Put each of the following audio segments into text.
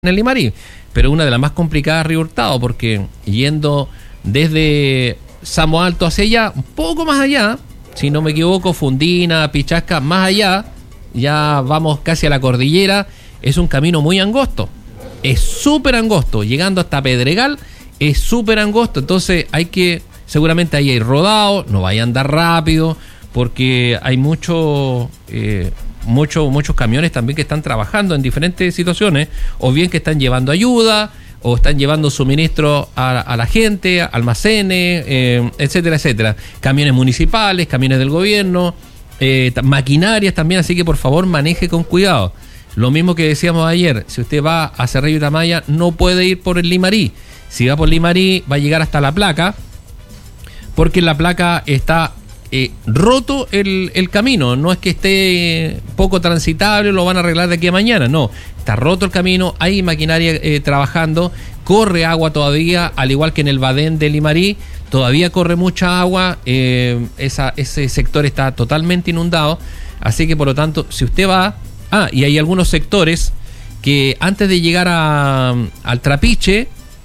en el Limarí, pero una de las más complicadas, Río Hurtado, porque yendo desde Samo Alto hacia allá, un poco más allá, si no me equivoco, Fundina, Pichasca, más allá, ya vamos casi a la cordillera, es un camino muy angosto, es súper angosto, llegando hasta Pedregal, es súper angosto, entonces seguramente ahí hay rodado, no vaya a andar rápido, porque hay muchos camiones también que están trabajando en diferentes situaciones, o bien que están llevando ayuda, o están llevando suministro a la gente, almacenes, etcétera, etcétera. Camiones municipales, camiones del gobierno, maquinarias también, así que por favor maneje con cuidado. Lo mismo que decíamos ayer, si usted va a Cerrillo y Tamaya, no puede ir por el Limarí. Si va por Limarí, va a llegar hasta La Placa, porque en La Placa está roto el camino, no es que esté poco transitable, lo van a arreglar de aquí a mañana, no, está roto el camino, hay maquinaria trabajando, corre agua todavía, al igual que en el Badén de Limarí, todavía corre mucha agua, ese sector está totalmente inundado, así que por lo tanto, si usted va, y hay algunos sectores que antes de llegar al Trapiche,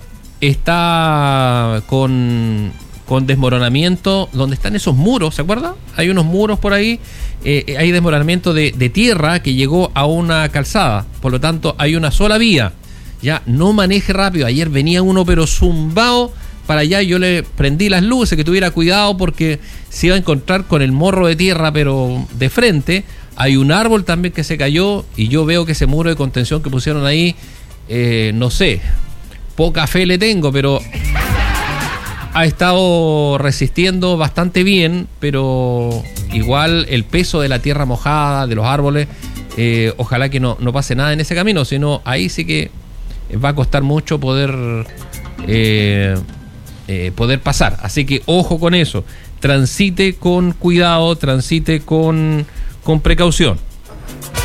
está con desmoronamiento, donde están esos muros, ¿se acuerda? Hay unos muros por ahí, hay desmoronamiento de tierra que llegó a una calzada, por lo tanto hay una sola vía, ya no maneje rápido. Ayer venía uno pero zumbado para allá, yo le prendí las luces, que tuviera cuidado porque se iba a encontrar con el morro de tierra pero de frente. Hay un árbol también que se cayó y yo veo que ese muro de contención que pusieron ahí, no sé, poca fe le tengo, pero ha estado resistiendo bastante bien, pero igual el peso de la tierra mojada, de los árboles, ojalá que no pase nada en ese camino, sino ahí sí que va a costar mucho poder pasar. Así que ojo con eso, transite con cuidado, transite con precaución.